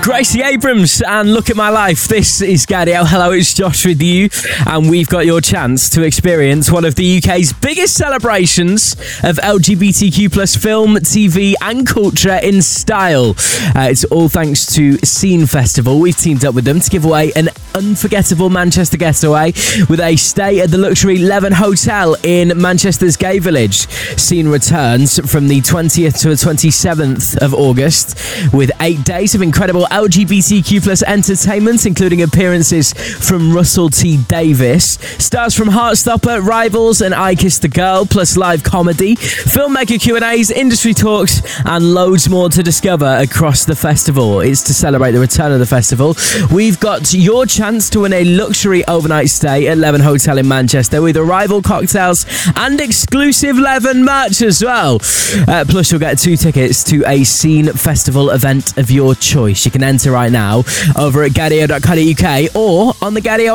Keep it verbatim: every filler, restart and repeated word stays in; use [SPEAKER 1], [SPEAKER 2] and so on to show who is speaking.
[SPEAKER 1] Gracie Abrams and Look at My Life. This is Gaddio. Hello, it's Josh with you, and we've got your chance to experience one of the U K's biggest celebrations of L G B T Q plus film, T V and culture in style. Uh, it's all thanks to Scene Festival. We've teamed up with them to give away an unforgettable Manchester getaway with a stay at the luxury Leven Hotel in Manchester's Gay Village. Scene returns from the twentieth to the twenty-seventh of August with eight days of incredible L G B T Q plus entertainment, including appearances from Russell T Davies, stars from Heartstopper, Rivals and I Kissed the Girl, plus live comedy, filmmaker Q and A's, industry talks and loads more to discover across the festival. It's to celebrate the return of the festival. We've got your chance to win a luxury overnight stay at Leven Hotel in Manchester with arrival cocktails and exclusive Leven merch as well. Uh, plus you'll get two tickets to a Scene Festival event of your choice. You can enter right now over at Gaddio dot co dot uk or on the Gaddio